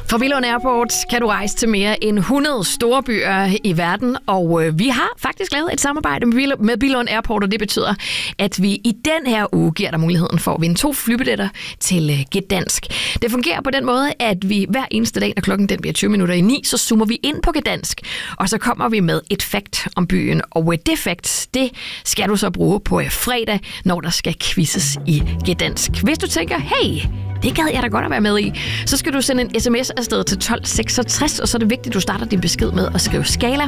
Fra Billund Airport kan du rejse til mere end 100 store byer i verden, og vi har faktisk lavet et samarbejde med Billund Airport, og det betyder, at vi i den her uge giver dig muligheden for at vinde 2 flybilletter til Get Dansk. Det fungerer på den måde, at vi hver eneste dag, når klokken den bliver 20:20, så zoomer vi ind på Get Dansk, og så kommer vi med et fact om byen, og det fact, det skal du så bruge på fredag, når der skal quizzes i Get Dansk. Hvis du tænker, hey, det gad jeg da godt at være med i, så skal du sende en sms afsted til 1266, og så er det vigtigt, at du starter din besked med at skrive skala